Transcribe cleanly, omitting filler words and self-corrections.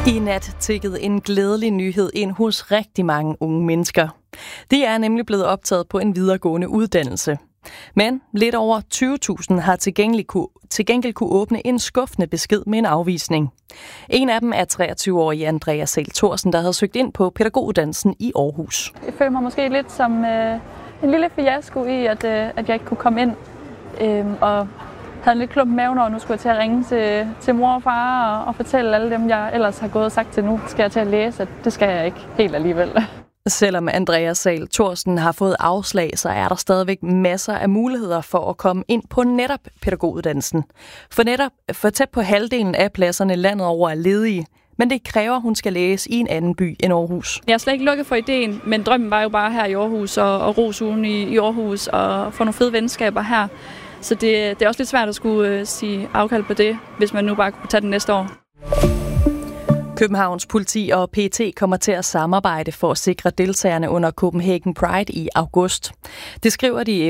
I nat tikkede en glædelig nyhed ind hos rigtig mange unge mennesker. De er nemlig blevet optaget på en videregående uddannelse. Men lidt over 20.000 har til gengæld kunne åbne en skuffende besked med en afvisning. En af dem er 23-årige Andrea Sahl Thorsen, der havde søgt ind på pædagoguddannelsen i Aarhus. Jeg føler mig måske lidt som en lille fiasko i, at jeg ikke kunne komme ind. Og havde en lidt klump i maven, og nu skulle jeg til at ringe til mor og far og fortælle alle dem, jeg ellers har gået og sagt til nu, skal jeg til at læse, at det skal jeg ikke helt alligevel. Selvom Andrea Sahl Thorsen har fået afslag, så er der stadigvæk masser af muligheder for at komme ind på netop pædagoguddannelsen. For tæt på halvdelen af pladserne landet over er ledige, men det kræver, at hun skal læse i en anden by end Aarhus. Jeg er slet ikke lukket for ideen, men drømmen var jo bare her i Aarhus og Rosugen i Aarhus og få nogle fede venskaber her. Så det er også lidt svært at skulle sige afkald på det, hvis man nu bare kunne tage den næste år. Københavns politi og PET kommer til at samarbejde for at sikre deltagerne under Copenhagen Pride i august. Det skriver de